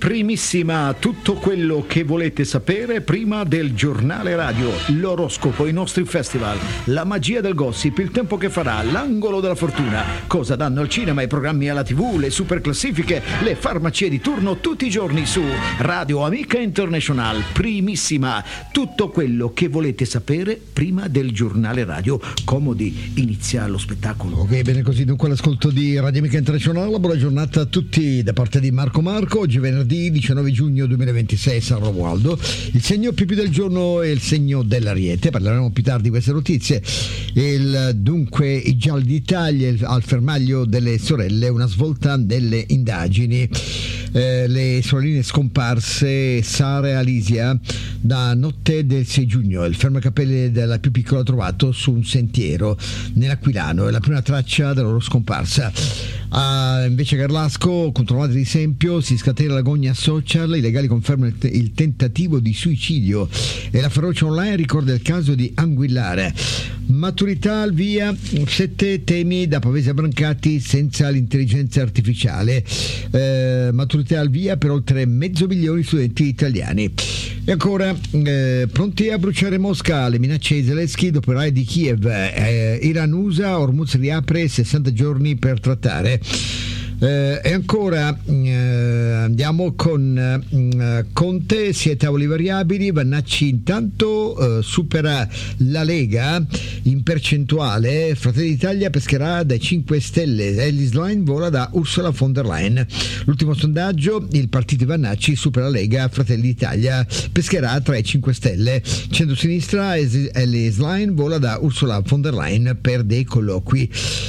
Primissima, tutto quello che volete sapere prima del giornale radio, l'oroscopo, i nostri festival, la magia del gossip, il tempo che farà, l'angolo della fortuna, cosa danno al cinema, i programmi alla TV, le super classifiche, le farmacie di turno tutti i giorni su Radio Amica International. Primissima, tutto quello che volete sapere prima del giornale radio. Comodi, inizia lo spettacolo. Ok, bene così, dunque l'ascolto di Radio Amica International. Buona giornata a tutti da parte di Marco. Oggi venerdì 19 giugno 2026, San Romualdo. Il segno più del giorno è il segno dell'Ariete. Parleremo più tardi di queste notizie. Dunque i gialli d'Italia al fermaglio delle sorelle, una svolta nelle indagini. Le sorelline scomparse Sara e Alisia da notte del 6 giugno. Il fermacapelli della più piccola trovato su un sentiero nell'Aquilano, è la prima traccia della loro scomparsa. Invece Garlasco, contro madre di Sempio, si scatena l'agonia social, i legali confermano il tentativo di suicidio e la ferocia online ricorda il caso di Anguillare. Maturità al via, 7 temi da Pavese a Brancati senza l'intelligenza artificiale. Maturità al via per oltre 500.000 di studenti italiani. E ancora, pronti a bruciare Mosca, le minacce di Zelensky dopo il raid di Kiev. Iran-USA, Hormuz riapre, 60 giorni per trattare. E ancora andiamo con Conte, 7 tavoli variabili. Vannacci intanto supera la Lega in percentuale. Fratelli d'Italia pescherà dai 5 Stelle, Elly Schlein vola da Ursula von der Leyen. L'ultimo sondaggio, il partito di Vannacci supera la Lega, Fratelli d'Italia pescherà tra i 5 Stelle. Centrosinistra, Elly Schlein vola da Ursula von der Leyen per dei colloqui.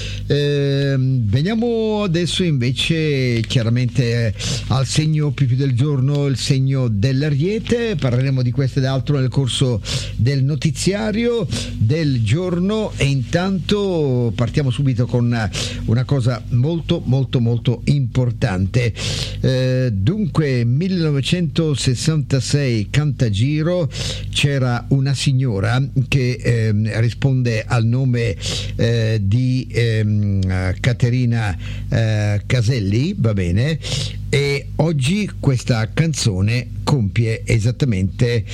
Veniamo adesso invece chiaramente al segno più del giorno, il segno dell'Ariete. Parleremo di questo ed altro nel corso del notiziario del giorno, e intanto partiamo subito con una cosa molto molto molto importante. Dunque 1966, Cantagiro, c'era una signora che risponde al nome di Caterina Caselli, va bene, e oggi questa canzone compie esattamente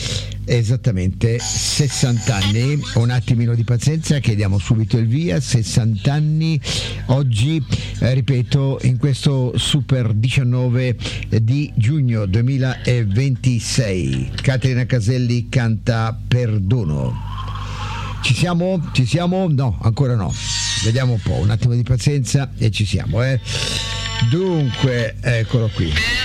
60 anni. Un attimino di pazienza che diamo subito il via. 60 anni oggi, ripeto, in questo super 19 di giugno 2026. Caterina Caselli canta Perdono. Ci siamo? No, ancora no. Vediamo un po', un attimo di pazienza e ci siamo, Dunque, eccolo qui.